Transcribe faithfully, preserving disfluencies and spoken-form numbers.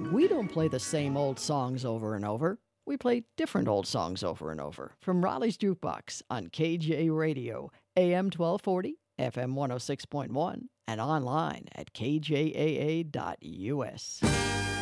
We don't play the same old songs over and over. We play different old songs over and over from Raleigh's Jukebox on K J Radio, A M twelve forty, F M one oh six point one, and online at k j a a dot u s.